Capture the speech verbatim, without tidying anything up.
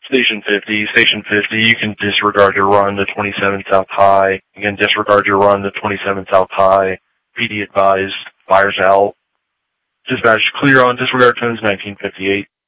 Station fifty, Station fifty, you can disregard your run to twenty-seven South High. You can disregard your run to twenty-seven South High. P D advised, fires out. Dispatch clear on disregard tones nineteen fifty-eight.